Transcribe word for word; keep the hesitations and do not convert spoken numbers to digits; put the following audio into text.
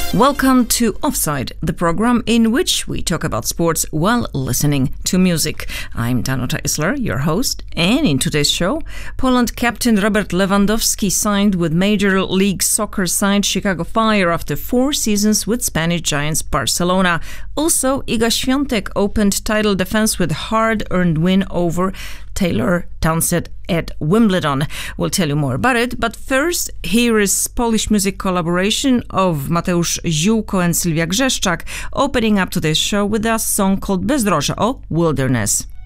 Welcome to Offside, the program in which we talk about sports while listening to music. I'm Danuta Isler, your host, and in today's show, Poland captain Robert Lewandowski signed with Major League Soccer side Chicago Fire after four seasons with Spanish giants Barcelona. Also, Iga Świątek opened title defense with hard-earned win over Taylor Townsend at Wimbledon. We'll tell you more about it, but first, here is Polish music collaboration of Mateusz Ziółko and Sylwia Grzeszczak, opening up today's show with a song called Bezdroża, or Wilderness.